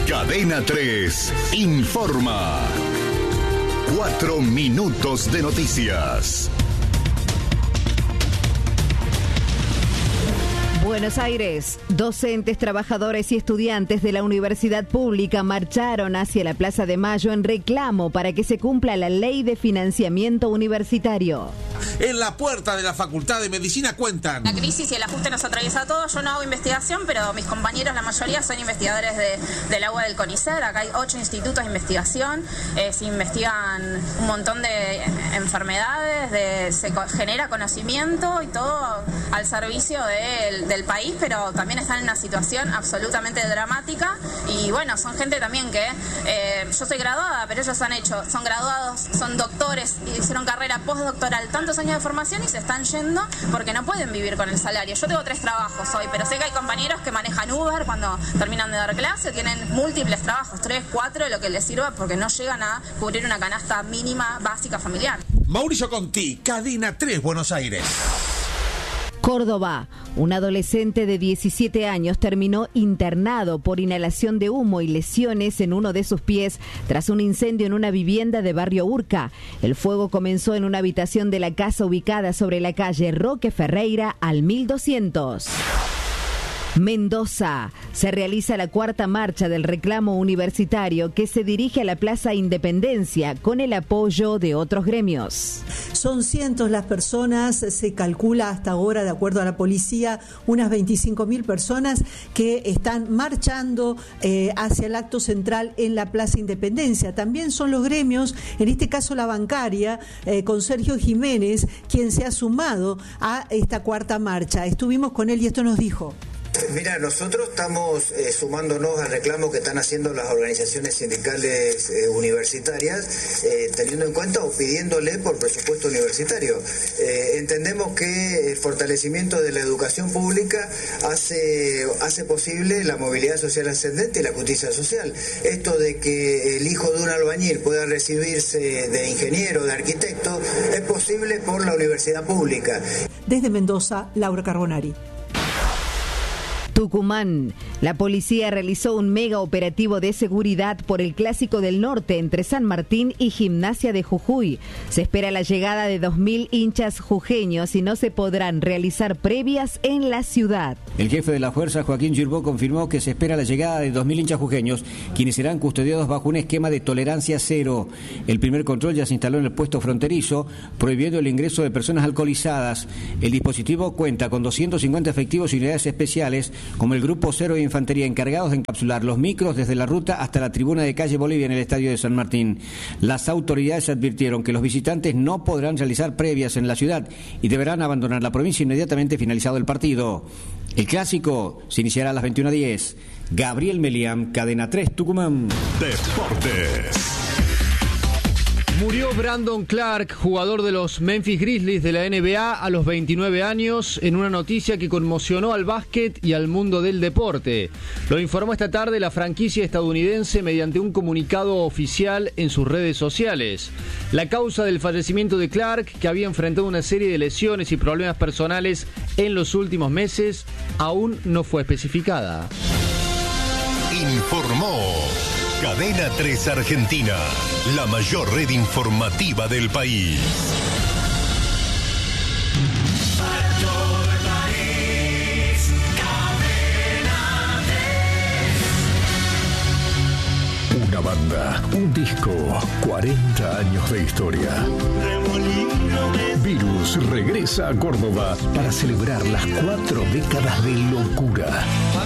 Cadena 3 informa. 4 minutos de noticias. Buenos Aires. Docentes, trabajadores y estudiantes de la universidad pública marcharon hacia la Plaza de Mayo en reclamo para que se cumpla la ley de financiamiento universitario. En la puerta de la Facultad de Medicina cuentan. La crisis y el ajuste nos atraviesa a todos. Yo no hago investigación, pero mis compañeros, la mayoría, son investigadores del agua del CONICET. Acá hay 8 institutos de investigación. Se investigan un montón de enfermedades, se genera conocimiento y todo al servicio del país, pero también están en una situación absolutamente dramática. Y bueno, son gente también que yo soy graduada, pero ellos son graduados, son doctores, hicieron carrera postdoctoral, tantos años de formación y se están yendo porque no pueden vivir con el salario. Yo tengo 3 trabajos hoy, pero sé que hay compañeros que manejan Uber cuando terminan de dar clase, tienen múltiples trabajos, 3, 4, lo que les sirva, porque no llegan a cubrir una canasta mínima básica familiar. Mauricio Conti, Cadena 3, Buenos Aires. Córdoba. Un adolescente de 17 años terminó internado por inhalación de humo y lesiones en uno de sus pies tras un incendio en una vivienda de Barrio Urca. El fuego comenzó en una habitación de la casa ubicada sobre la calle Roque Ferreira al 1200. Mendoza. Se realiza la 4ª marcha del reclamo universitario que se dirige a la Plaza Independencia con el apoyo de otros gremios. Son cientos las personas, se calcula hasta ahora, de acuerdo a la policía, unas 25.000 personas que están marchando hacia el acto central en la Plaza Independencia. También son los gremios, en este caso la bancaria, con Sergio Jiménez, quien se ha sumado a esta 4ª marcha. Estuvimos con él y esto nos dijo. Mira, nosotros estamos sumándonos al reclamo que están haciendo las organizaciones sindicales universitarias, teniendo en cuenta o pidiéndole por presupuesto universitario. Entendemos que el fortalecimiento de la educación pública hace posible la movilidad social ascendente y la justicia social. Esto de que el hijo de un albañil pueda recibirse de ingeniero, de arquitecto, es posible por la universidad pública. Desde Mendoza, Laura Carbonari. Tucumán. La policía realizó un mega operativo de seguridad por el Clásico del Norte entre San Martín y Gimnasia de Jujuy. Se espera la llegada de 2.000 hinchas jujeños y no se podrán realizar previas en la ciudad. El jefe de la fuerza, Joaquín Girbó, confirmó que se espera la llegada de 2.000 hinchas jujeños, quienes serán custodiados bajo un esquema de tolerancia cero. El primer control ya se instaló en el puesto fronterizo, prohibiendo el ingreso de personas alcoholizadas. El dispositivo cuenta con 250 efectivos y unidades especiales, como el Grupo Cero de Infantería, encargados de encapsular los micros desde la ruta hasta la tribuna de calle Bolivia en el estadio de San Martín. Las autoridades advirtieron que los visitantes no podrán realizar previas en la ciudad y deberán abandonar la provincia inmediatamente finalizado el partido. El clásico se iniciará a las 21:10. Gabriel Meliam, Cadena 3, Tucumán. Deportes. Murió Brandon Clark, jugador de los Memphis Grizzlies de la NBA a los 29 años, en una noticia que conmocionó al básquet y al mundo del deporte. Lo informó esta tarde la franquicia estadounidense mediante un comunicado oficial en sus redes sociales. La causa del fallecimiento de Clark, que había enfrentado una serie de lesiones y problemas personales en los últimos meses, aún no fue especificada. Informó Cadena 3 Argentina, la mayor red informativa del país. Para todo el país, Cadena 3. Una banda, un disco, 40 años de historia. Virus regresa a Córdoba para celebrar las 4 décadas de locura.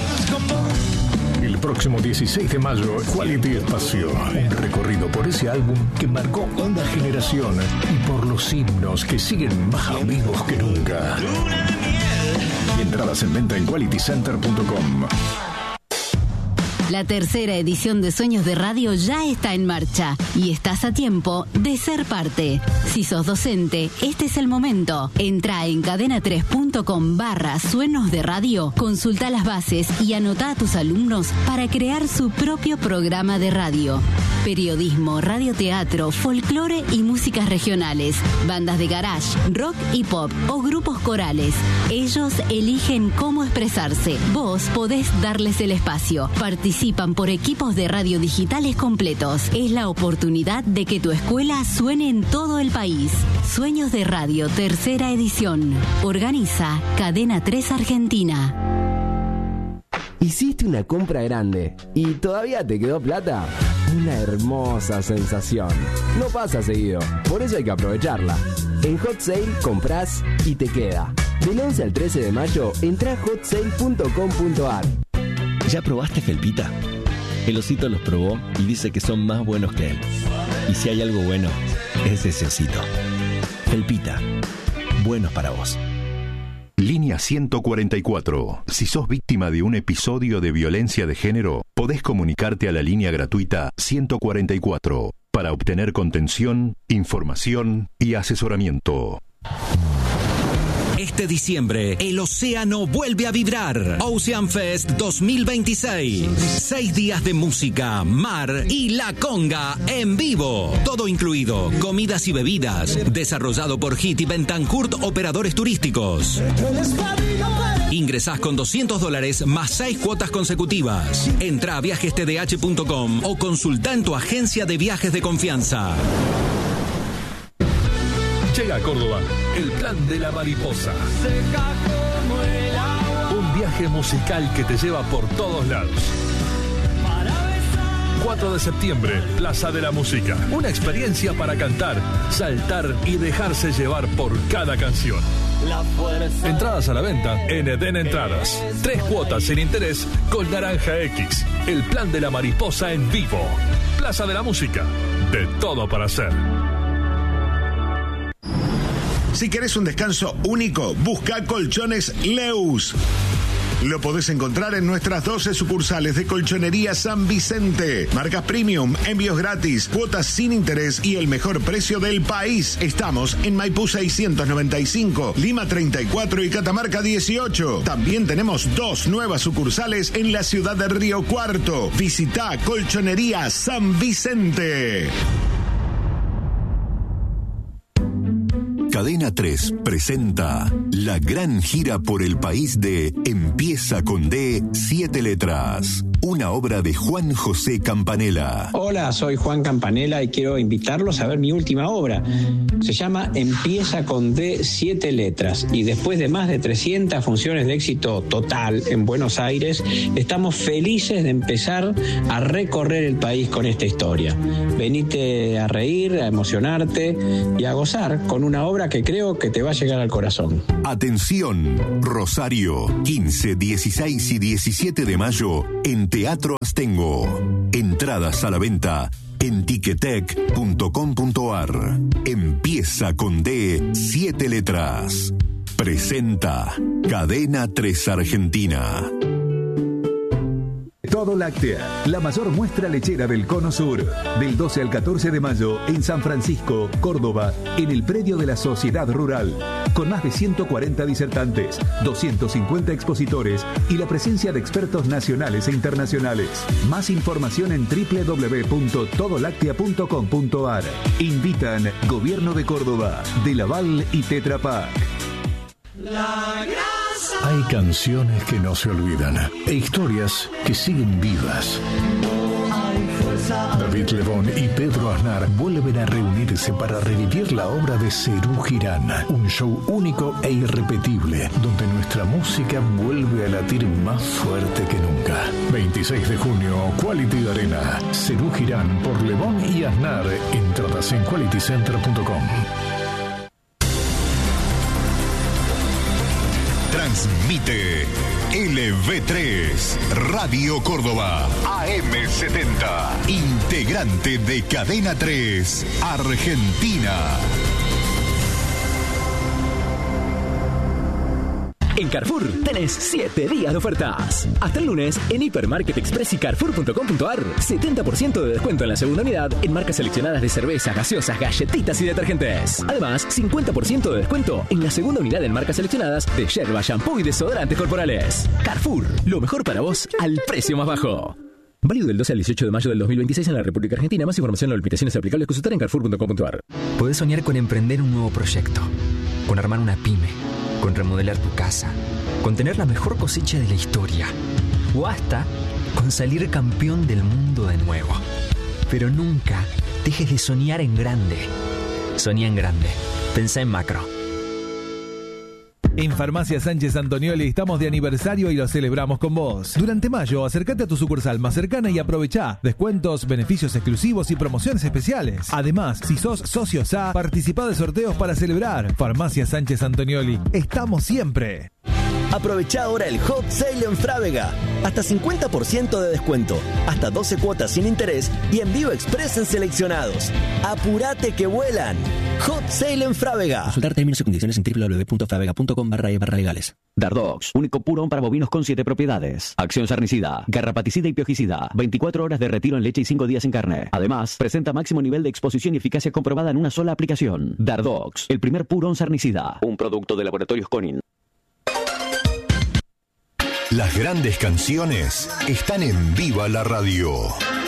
El próximo 16 de mayo, Quality Espacio. Un recorrido por ese álbum que marcó una generación y por los himnos que siguen más vivos que nunca. Entradas en venta en qualitycenter.com. La tercera edición de Sueños de Radio ya está en marcha y estás a tiempo de ser parte. Si sos docente, este es el momento. Entra en cadena3.com/Sueños de Radio, consulta las bases y anota a tus alumnos para crear su propio programa de radio. Periodismo, radioteatro, folclore y músicas regionales, bandas de garage, rock y pop o grupos corales. Ellos eligen cómo expresarse. Vos podés darles el espacio. Participa participan por equipos de radio digitales completos. Es la oportunidad de que tu escuela suene en todo el país. Sueños de Radio, tercera edición. Organiza Cadena 3 Argentina. Hiciste una compra grande y todavía te quedó plata. Una hermosa sensación. No pasa seguido, por eso hay que aprovecharla. En Hot Sale comprás y te queda. Del 11 al 13 de mayo, entra a hotsale.com.ar. ¿Ya probaste Felpita? El osito los probó y dice que son más buenos que él. Y si hay algo bueno, es ese osito. Felpita, buenos para vos. Línea 144. Si sos víctima de un episodio de violencia de género, podés comunicarte a la línea gratuita 144 para obtener contención, información y asesoramiento. Este diciembre, el océano vuelve a vibrar. Ocean Fest 2026. 6 días de música, mar y la conga en vivo. Todo incluido, comidas y bebidas. Desarrollado por HIT y Bentancourt Operadores Turísticos. Ingresás con $200 más 6 cuotas consecutivas. Entra a viajestdh.com o consulta en tu agencia de viajes de confianza. Llega a Córdoba el Plan de la Mariposa. Un viaje musical que te lleva por todos lados. 4 de septiembre, Plaza de la Música. Una experiencia para cantar, saltar y dejarse llevar por cada canción. Entradas a la venta en Eden Entradas. 3 cuotas sin interés con Naranja X. El Plan de la Mariposa en vivo. Plaza de la Música. De todo para hacer. Si querés un descanso único, busca Colchones Leus. Lo podés encontrar en nuestras 12 sucursales de Colchonería San Vicente. Marcas premium, envíos gratis, cuotas sin interés y el mejor precio del país. Estamos en Maipú 695, Lima 34 y Catamarca 18. También tenemos 2 nuevas sucursales en la ciudad de Río Cuarto. Visita Colchonería San Vicente. Cadena 3 presenta la gran gira por el país de Empieza con D, 7 letras. Una obra de Juan José Campanella. Hola, soy Juan Campanella y quiero invitarlos a ver mi última obra. Se llama Empieza con D, 7 letras. Y después de más de 300 funciones de éxito total en Buenos Aires, estamos felices de empezar a recorrer el país con esta historia. Venite a reír, a emocionarte y a gozar con una obra que creo que te va a llegar al corazón. Atención, Rosario, 15, 16 y 17 de mayo en Teatro Astengo. Entradas a la venta en tiquetec.com.ar. Empieza con D, 7 letras. Presenta Cadena 3 Argentina. Todo Láctea, la mayor muestra lechera del Cono Sur, del 12 al 14 de mayo en San Francisco, Córdoba, en el predio de la Sociedad Rural, con más de 140 disertantes, 250 expositores y la presencia de expertos nacionales e internacionales. Más información en www.todolactea.com.ar. Invitan Gobierno de Córdoba, De Laval y Tetra Pak. Hay canciones que no se olvidan e historias que siguen vivas. David Lebón y Pedro Aznar vuelven a reunirse para revivir la obra de Serú Girán, un show único e irrepetible, donde nuestra música vuelve a latir más fuerte que nunca. 26 de junio, Quality Arena. Serú Girán por Lebón y Aznar. Entradas en qualitycenter.com. Transmite LV3 Radio Córdoba AM70, integrante de Cadena 3 Argentina. En Carrefour tenés 7 días de ofertas. Hasta el lunes, en Hipermarket Express y Carrefour.com.ar, 70% de descuento en la segunda unidad en marcas seleccionadas de cervezas, gaseosas, galletitas y detergentes. Además, 50% de descuento en la segunda unidad en marcas seleccionadas de yerba, shampoo y desodorantes corporales. Carrefour, lo mejor para vos al precio más bajo. Válido del 12 al 18 de mayo del 2026 en la República Argentina. Más información o limitaciones aplicables consultar en Carrefour.com.ar. Podés soñar con emprender un nuevo proyecto, con armar una pyme, con remodelar tu casa, con tener la mejor cosecha de la historia, o hasta con salir campeón del mundo de nuevo. Pero nunca dejes de soñar en grande. Soñá en grande. Pensá en macro. En Farmacia Sánchez Antonioli estamos de aniversario y lo celebramos con vos. Durante mayo, acércate a tu sucursal más cercana y aprovechá descuentos, beneficios exclusivos y promociones especiales. Además, si sos socio SA, participá de sorteos para celebrar. Farmacia Sánchez Antonioli. Estamos siempre. Aprovecha ahora el Hot Sale en Frávega. Hasta 50% de descuento, hasta 12 cuotas sin interés y envío express en seleccionados. ¡Apurate que vuelan! Hot Sale en Frávega. Consultar términos y condiciones en www.fravega.com/legales. Dardox, único purón para bovinos con 7 propiedades. Acción sarnicida, garrapaticida y piojicida. 24 horas de retiro en leche y 5 días en carne. Además, presenta máximo nivel de exposición y eficacia comprobada en una sola aplicación. Dardox, el primer purón sarnicida. Un producto de Laboratorios Conin. Las grandes canciones están en Viva la Radio.